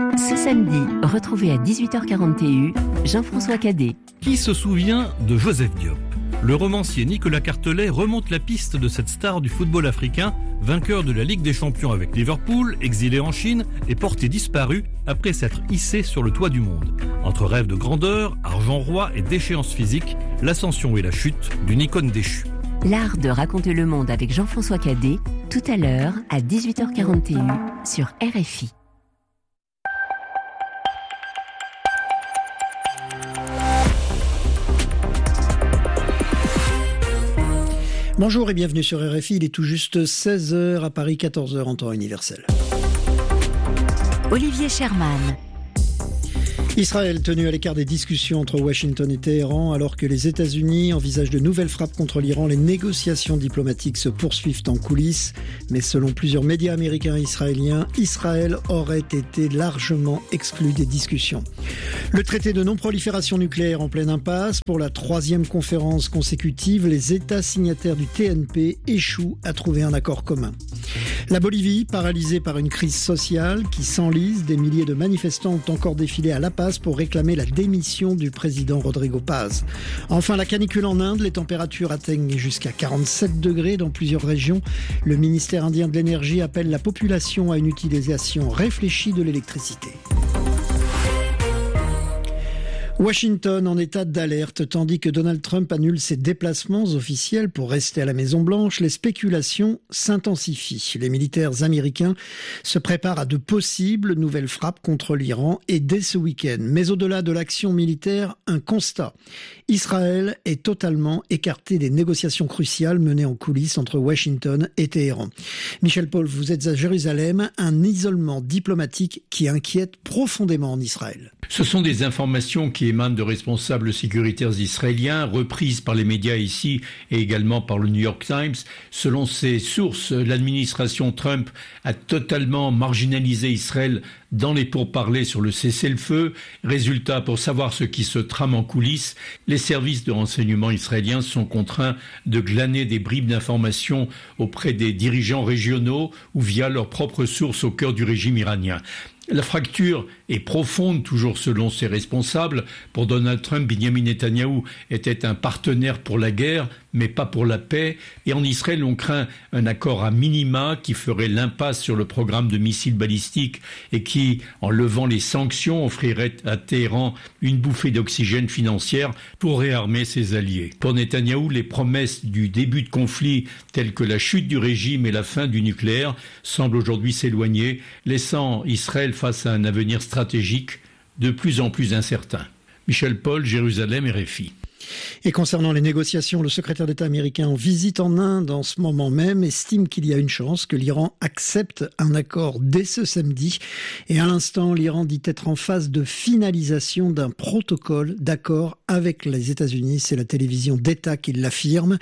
Ce samedi, retrouvez à 18h40 TU Jean-François Cadet. Qui se souvient de Joseph Diop ? Le romancier Nicolas Cartelet remonte la piste de cette star du football africain, vainqueur de la Ligue des Champions avec Liverpool, exilé en Chine et porté disparu après s'être hissé sur le toit du monde. Entre rêve de grandeur, argent roi et déchéance physique, l'ascension et la chute d'une icône déchue. L'art de raconter le monde avec Jean-François Cadet, tout à l'heure à 18h40 TU sur RFI. Bonjour et bienvenue sur RFI, il est tout juste 16h à Paris, 14h en temps universel. Olivier Sherman. Israël tenu à l'écart des discussions entre Washington et Téhéran alors que les États-Unis envisagent de nouvelles frappes contre l'Iran. Les négociations diplomatiques se poursuivent en coulisses, mais selon plusieurs médias américains et israéliens, Israël aurait été largement exclu des discussions. Le traité de non-prolifération nucléaire en pleine impasse. Pour la troisième conférence consécutive, les États signataires du TNP échouent à trouver un accord commun. La Bolivie, paralysée par une crise sociale qui s'enlise, des milliers de manifestants ont encore défilé à La Paz pour réclamer la démission du président Rodrigo Paz. Enfin, la canicule en Inde, les températures atteignent jusqu'à 47 degrés dans plusieurs régions. Le ministère indien de l'énergie appelle la population à une utilisation réfléchie de l'électricité. Washington en état d'alerte, tandis que Donald Trump annule ses déplacements officiels pour rester à la Maison-Blanche, les spéculations s'intensifient. Les militaires américains se préparent à de possibles nouvelles frappes contre l'Iran et dès ce week-end. Mais au-delà de l'action militaire, un constat. Israël est totalement écarté des négociations cruciales menées en coulisses entre Washington et Téhéran. Michel Paul, vous êtes à Jérusalem, un isolement diplomatique qui inquiète profondément en Israël. Ce sont des informations qui émanent de responsables sécuritaires israéliens, reprises par les médias ici et également par le New York Times. Selon ces sources, l'administration Trump a totalement marginalisé Israël dans les pourparlers sur le cessez-le-feu. Résultat, pour savoir ce qui se trame en coulisses, les services de renseignement israéliens sont contraints de glaner des bribes d'informations auprès des dirigeants régionaux ou via leurs propres sources au cœur du régime iranien. La fracture est profonde, toujours selon ses responsables. Pour Donald Trump, Benjamin Netanyahou était un partenaire pour la guerre, mais pas pour la paix. Et en Israël, on craint un accord à minima qui ferait l'impasse sur le programme de missiles balistiques et qui, en levant les sanctions, offrirait à Téhéran une bouffée d'oxygène financière pour réarmer ses alliés. Pour Netanyahou, les promesses du début de conflit, telles que la chute du régime et la fin du nucléaire, semblent aujourd'hui s'éloigner, laissant Israël face à un avenir stratégique de plus en plus incertain. Michel Paul, Jérusalem, RFI. Et concernant les négociations, le secrétaire d'État américain en visite en Inde en ce moment même estime qu'il y a une chance que l'Iran accepte un accord dès ce samedi. Et à l'instant, l'Iran dit être en phase de finalisation d'un protocole d'accord avec les États-Unis. C'est la télévision d'État qui l'affirme.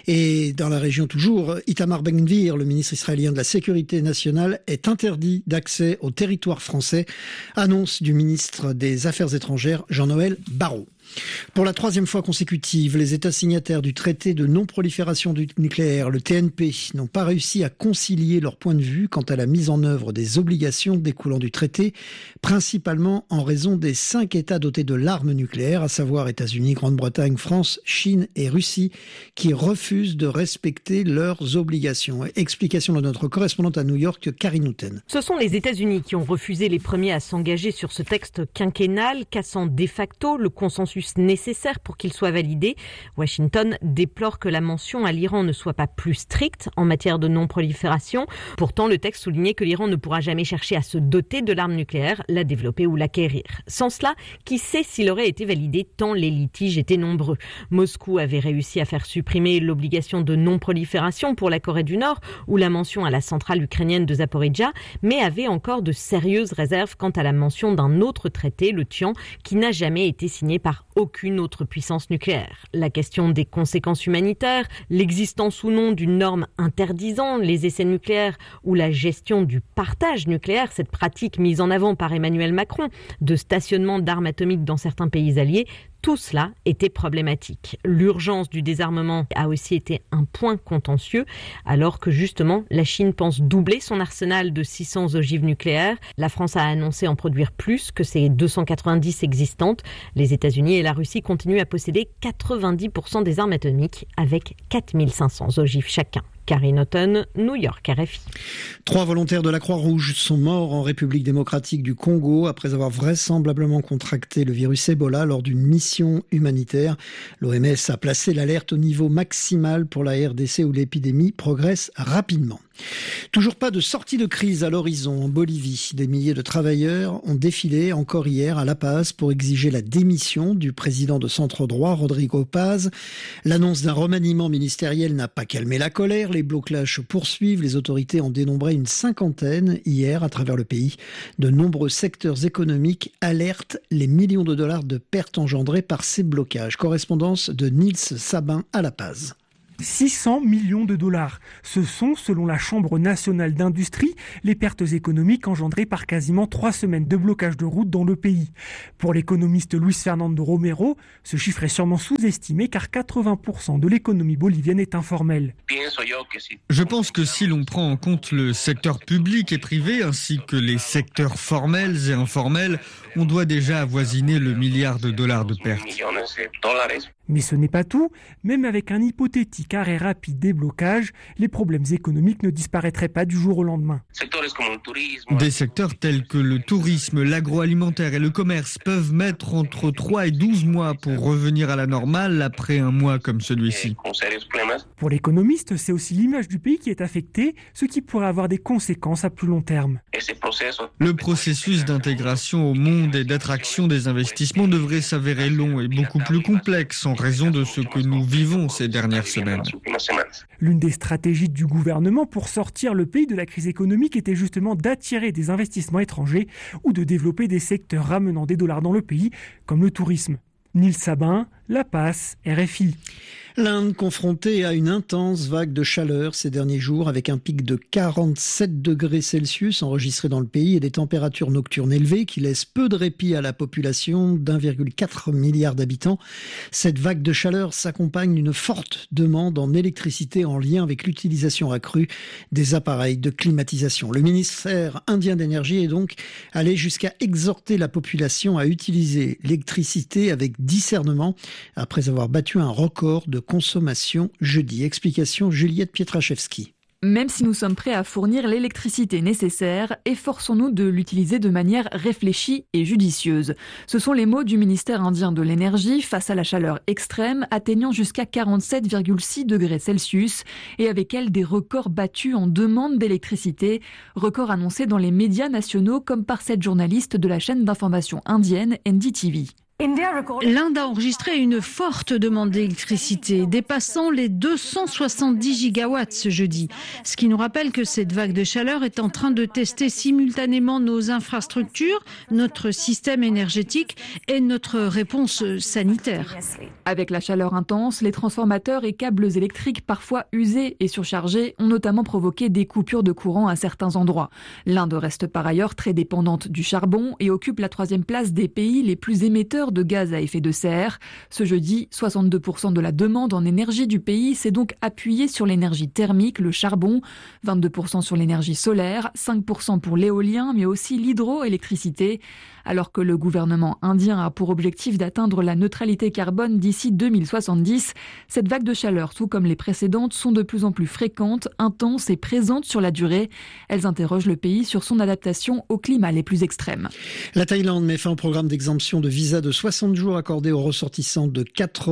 Et dans la région toujours, Itamar Ben-Gvir, le ministre israélien de la Sécurité nationale, est interdit d'accès au territoire français. Annonce du ministre des Affaires étrangères, Jean-Noël Barrot. Pour la troisième fois consécutive, les États signataires du traité de non-prolifération du nucléaire, le TNP, n'ont pas réussi à concilier leur point de vue quant à la mise en œuvre des obligations découlant du traité, principalement en raison des 5 États dotés de l'arme nucléaire, à savoir États-Unis, Grande-Bretagne, France, Chine et Russie, qui refusent de respecter leurs obligations. Explication de notre correspondante à New York, Karine Houten. Ce sont les États-Unis qui ont refusé les premiers à s'engager sur ce texte quinquennal, cassant de facto le consensus nécessaire pour qu'il soit validé. Washington déplore que la mention à l'Iran ne soit pas plus stricte en matière de non-prolifération. Pourtant, le texte soulignait que l'Iran ne pourra jamais chercher à se doter de l'arme nucléaire, la développer ou l'acquérir. Sans cela, qui sait s'il aurait été validé tant les litiges étaient nombreux. Moscou avait réussi à faire supprimer l'obligation de non-prolifération pour la Corée du Nord ou la mention à la centrale ukrainienne de Zaporijjia, mais avait encore de sérieuses réserves quant à la mention d'un autre traité, le TIAN, qui n'a jamais été signé par aucune autre puissance nucléaire. La question des conséquences humanitaires, l'existence ou non d'une norme interdisant les essais nucléaires ou la gestion du partage nucléaire, cette pratique mise en avant par Emmanuel Macron de stationnement d'armes atomiques dans certains pays alliés, Tout cela était problématique. L'urgence du désarmement a aussi été un point contentieux, alors que justement la Chine pense doubler son arsenal de 600 ogives nucléaires. La France a annoncé en produire plus que ses 290 existantes. Les États-Unis et la Russie continuent à posséder 90% des armes atomiques avec 4500 ogives chacun. Karine Houghton, New York, RFI. 3 volontaires de la Croix-Rouge sont morts en République démocratique du Congo après avoir vraisemblablement contracté le virus Ebola lors d'une mission humanitaire. L'OMS a placé l'alerte au niveau maximal pour la RDC où l'épidémie progresse rapidement. Toujours pas de sortie de crise à l'horizon en Bolivie. Des milliers de travailleurs ont défilé encore hier à La Paz pour exiger la démission du président de centre-droit, Rodrigo Paz. L'annonce d'un remaniement ministériel n'a pas calmé la colère. Les blocages se poursuivent. Les autorités ont dénombré une 50aine hier à travers le pays. De nombreux secteurs économiques alertent les millions de dollars de pertes engendrées par ces blocages. Correspondance de Nils Sabin à La Paz. 600 millions de dollars. Ce sont, selon la Chambre nationale d'industrie, les pertes économiques engendrées par quasiment 3 semaines de blocage de routes dans le pays. Pour l'économiste Luis Fernando Romero, ce chiffre est sûrement sous-estimé car 80% de l'économie bolivienne est informelle. Je pense que si l'on prend en compte le secteur public et privé ainsi que les secteurs formels et informels, on doit déjà avoisiner le milliard de dollars de pertes. Mais ce n'est pas tout. Même avec un hypothétique arrêt rapide des blocages, les problèmes économiques ne disparaîtraient pas du jour au lendemain. Des secteurs tels que le tourisme, l'agroalimentaire et le commerce peuvent mettre entre 3 et 12 mois pour revenir à la normale après un mois comme celui-ci. Pour l'économiste, c'est aussi l'image du pays qui est affectée, ce qui pourrait avoir des conséquences à plus long terme. Le processus d'intégration au monde et d'attraction des investissements devrait s'avérer long et beaucoup plus complexe en raison de ce que nous vivons ces dernières semaines. L'une des stratégies du gouvernement pour sortir le pays de la crise économique était justement d'attirer des investissements étrangers ou de développer des secteurs ramenant des dollars dans le pays, comme le tourisme. Nils Sabin, La Paz, RFI. L'Inde confrontée à une intense vague de chaleur ces derniers jours avec un pic de 47 degrés Celsius enregistré dans le pays et des températures nocturnes élevées qui laissent peu de répit à la population d'1,4 milliard d'habitants. Cette vague de chaleur s'accompagne d'une forte demande en électricité en lien avec l'utilisation accrue des appareils de climatisation. Le ministère indien d'énergie est donc allé jusqu'à exhorter la population à utiliser l'électricité avec discernement après avoir battu un record de consommation jeudi. Explication Juliette Pietraszewski. Même si nous sommes prêts à fournir l'électricité nécessaire, efforçons-nous de l'utiliser de manière réfléchie et judicieuse. Ce sont les mots du ministère indien de l'énergie face à la chaleur extrême, atteignant jusqu'à 47,6 degrés Celsius et avec elle des records battus en demande d'électricité, records annoncés dans les médias nationaux comme par cette journaliste de la chaîne d'information indienne NDTV. L'Inde a enregistré une forte demande d'électricité, dépassant les 270 gigawatts ce jeudi. Ce qui nous rappelle que cette vague de chaleur est en train de tester simultanément nos infrastructures, notre système énergétique et notre réponse sanitaire. Avec la chaleur intense, les transformateurs et câbles électriques parfois usés et surchargés ont notamment provoqué des coupures de courant à certains endroits. L'Inde reste par ailleurs très dépendante du charbon et occupe la 3e place des pays les plus émetteurs de gaz à effet de serre. Ce jeudi, 62% de la demande en énergie du pays s'est donc appuyée sur l'énergie thermique, le charbon, 22% sur l'énergie solaire, 5% pour l'éolien, mais aussi l'hydroélectricité. Alors que le gouvernement indien a pour objectif d'atteindre la neutralité carbone d'ici 2070, cette vague de chaleur, tout comme les précédentes, sont de plus en plus fréquentes, intenses et présentes sur la durée. Elles interrogent le pays sur son adaptation aux climats les plus extrêmes. La Thaïlande met fin au programme d'exemption de visa de 60 jours accordé aux ressortissants de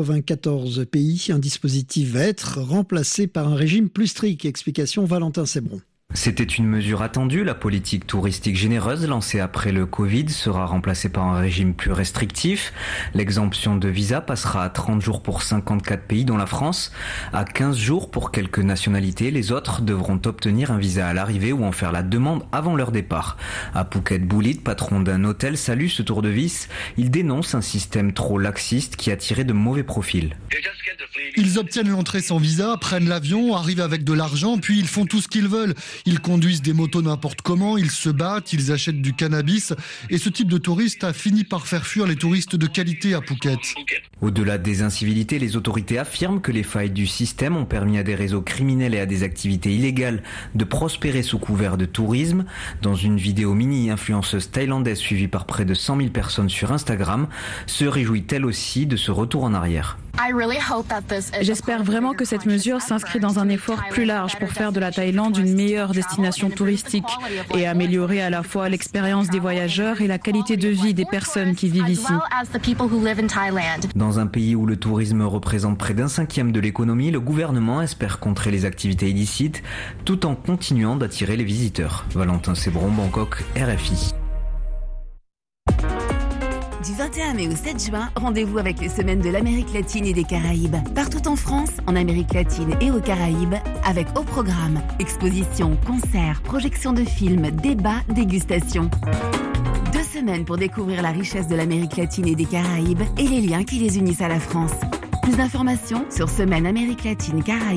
94 pays. Un dispositif va être remplacé par un régime plus strict. Explication Valentin Sebron. C'était une mesure attendue. La politique touristique généreuse lancée après le Covid sera remplacée par un régime plus restrictif. L'exemption de visa passera à 30 jours pour 54 pays dont la France, à 15 jours pour quelques nationalités. Les autres devront obtenir un visa à l'arrivée ou en faire la demande avant leur départ. À Phuket Boulit, patron d'un hôtel, salue ce tour de vis. Il dénonce un système trop laxiste qui a tiré de mauvais profils. Ils obtiennent l'entrée sans visa, prennent l'avion, arrivent avec de l'argent, puis ils font tout ce qu'ils veulent. Ils conduisent des motos n'importe comment, ils se battent, ils achètent du cannabis. Et ce type de touriste a fini par faire fuir les touristes de qualité à Phuket. Au-delà des incivilités, les autorités affirment que les failles du système ont permis à des réseaux criminels et à des activités illégales de prospérer sous couvert de tourisme. Dans une vidéo mini-influenceuse thaïlandaise suivie par près de 100 000 personnes sur Instagram, se réjouit elle aussi de ce retour en arrière. J'espère vraiment que cette mesure s'inscrit dans un effort plus large pour faire de la Thaïlande une meilleure destination touristique et améliorer à la fois l'expérience des voyageurs et la qualité de vie des personnes qui vivent ici. Dans un pays où le tourisme représente près d'1/5 de l'économie, le gouvernement espère contrer les activités illicites tout en continuant d'attirer les visiteurs. Valentin Sébron, Bangkok, RFI. Du 21 mai au 7 juin, rendez-vous avec les semaines de l'Amérique latine et des Caraïbes. Partout en France, en Amérique latine et aux Caraïbes, avec au programme expositions, concerts, projections de films, débats, dégustations. 2 semaines pour découvrir la richesse de l'Amérique latine et des Caraïbes et les liens qui les unissent à la France. Plus d'informations sur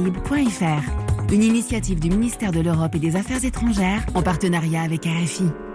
semaine-amérique-latine-caraïbes.fr. Une initiative du ministère de l'Europe et des Affaires étrangères en partenariat avec RFI.